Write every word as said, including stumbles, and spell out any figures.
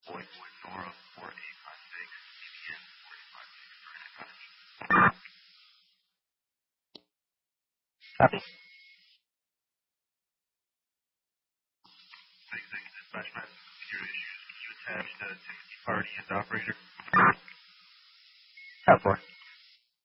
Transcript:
Boy, boy, Nora, four eight five six, C B N, four eight five six, Granite Cottage. Copy. Executive dispatch master, computer issues. Can you attach the Timothy Party as operator? Copy.